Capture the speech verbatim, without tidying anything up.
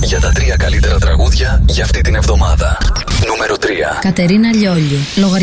για τα τρία καλύτερα τραγούδια για αυτή την εβδομάδα. Νούμερο τρία. Κατερίνα Λιόλιου.